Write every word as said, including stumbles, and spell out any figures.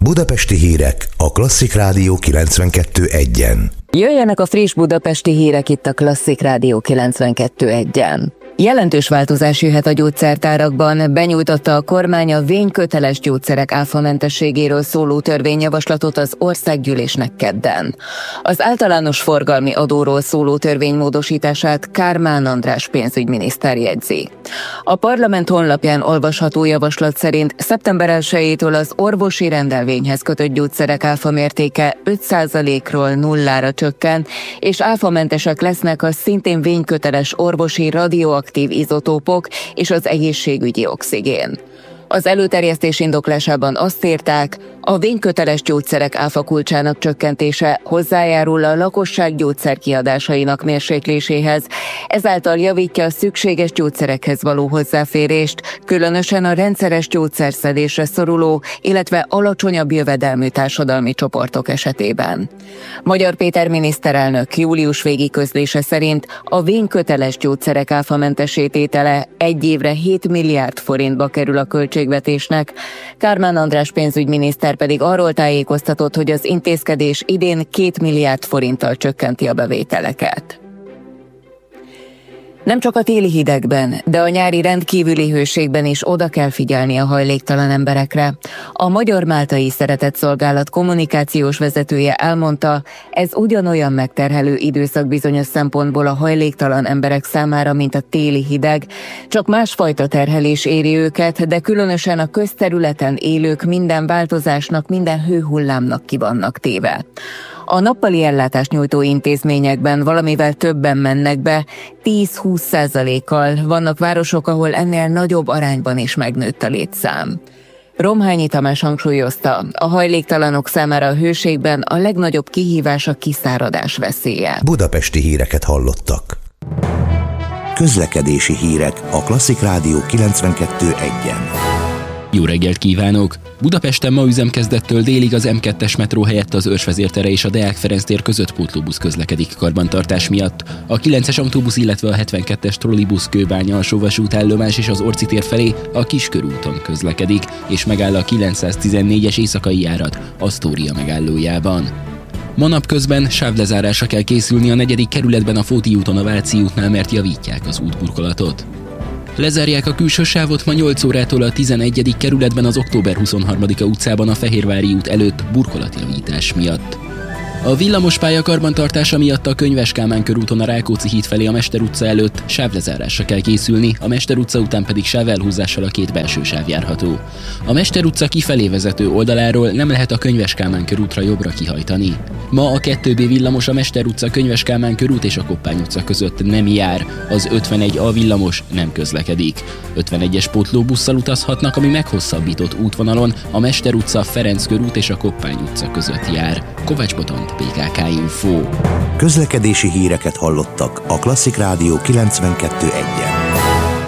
Budapesti hírek a Klasszik Rádió kilencvenkettő egyen. Jöjjenek a friss budapesti hírek itt a Klasszik Rádió kilencvenkettő egyen. Jelentős változás jöhet a gyógyszertárakban. Benyújtotta a kormány a vényköteles gyógyszerek áfamentességéről szóló törvényjavaslatot az országgyűlésnek kedden. Az általános forgalmi adóról szóló törvény módosítását Kármán András pénzügyminiszter jegyzi. A parlament honlapján olvasható javaslat szerint szeptember elsejétől az orvosi rendelvényhez kötött gyógyszerek áfamértéke öt százalékról nullára csökken, és áfamentesek lesznek a szintén vényköteles orvosi radioaktív izotópok és az egészségügyi oxigén. Az előterjesztés indoklásában azt írták, a vényköteles gyógyszerek áfakulcsának csökkentése hozzájárul a lakosság gyógyszerkiadásainak mérsékléséhez, ezáltal javítja a szükséges gyógyszerekhez való hozzáférést, különösen a rendszeres gyógyszerszedésre szoruló, illetve alacsonyabb jövedelmű társadalmi csoportok esetében. Magyar Péter miniszterelnök július végi közlése szerint a vényköteles gyógyszerek áfamentes tétele egy évre hét milliárd forintba kerül a költségvetésnek. Kármán András pénzügyminiszter pedig arról tájékoztatott, hogy az intézkedés idén két milliárd forinttal csökkenti a bevételeket. Nem csak a téli hidegben, de a nyári rendkívüli hőségben is oda kell figyelni a hajléktalan emberekre. A Magyar Máltai Szeretetszolgálat kommunikációs vezetője elmondta, ez ugyanolyan megterhelő időszak bizonyos szempontból a hajléktalan emberek számára, mint a téli hideg, csak másfajta terhelés éri őket, de különösen a közterületen élők minden változásnak, minden hőhullámnak ki vannak téve. A nappali ellátást nyújtó intézményekben valamivel többen mennek be, tíz-húsz százalékkal, vannak városok, ahol ennél nagyobb arányban is megnőtt a létszám. Romhányi Tamás hangsúlyozta, a hajléktalanok számára a hőségben a legnagyobb kihívás a kiszáradás veszélye. Budapesti híreket hallottak. Közlekedési hírek a Klasszik Rádió kilencvenkettő egyen. Jó reggelt kívánok! Budapesten ma üzemkezdettől délig az em kettes metró helyett az Őrsvezértere és a Deák Ferenc tér között pótlóbusz közlekedik karbantartás miatt. A kilences autóbusz, illetve a hetvenkettes trollibusz Kőbánya alsóvasútállomás és az Orci tér felé a Kiskörúton közlekedik, és megáll a kilencszáztizennégyes éjszakai járat Asztória megállójában. Ma napközben sávlezárásra kell készülni a negyedik kerületben a Fóti úton a Váci útnál, mert javítják az útburkolatot. Lezárják a külső sávot ma nyolc órától a tizenegyedik kerületben az Október huszonharmadika utcában a Fehérvári út előtt burkolatjavítás miatt. A villamospálya karbantartása miatt a Könyves Kálmán körúton a Rákóczi híd felé a Mester utca előtt sávlezárásra kell készülni, a Mester utca után pedig sávelhúzással a két belső sáv járható. A Mester utca kifelé vezető oldaláról nem lehet a Könyves Kálmán körútra jobbra kihajtani. Ma a kettő bé villamos a Mester utca, Könyves Kálmán körút és a Koppány utca között nem jár, az ötvenegy A villamos nem közlekedik. ötvenegyes pótlóbusszal utazhatnak, ami meghosszabbított útvonalon a Mester utca, Ferenc körút és a Koppány utca között jár. Kovács Botont, bé ká ká Info. Közlekedési híreket hallottak a Klasszik Rádió kilencvenkettő egyen.